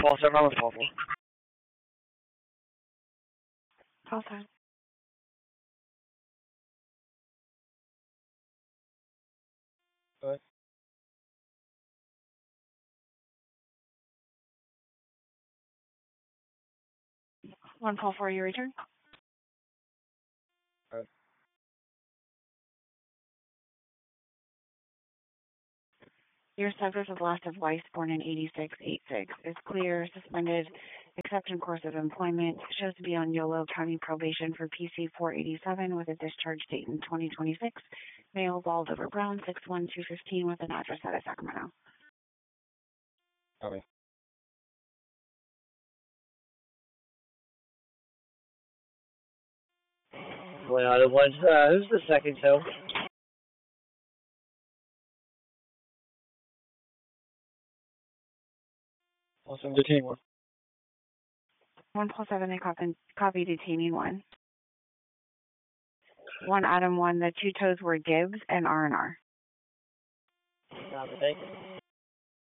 Paul 7 on the Paul 4. Call sign. Go ahead. One call for your return. Go ahead. Your subject of last of Weiss, born in 8686, is clear, suspended, except in course of employment, shows to be on Yolo County probation for PC 487 with a discharge date in 2026. Male, bald, over brown, 6'1", 215, with an address out of Sacramento. Okay. Going on at once. Who's the second tow? Awesome, detaining one. 1 Paul 7, they copy detaining 1. 1 Adam 1, the two tows were Gibbs and R&R. Thank you.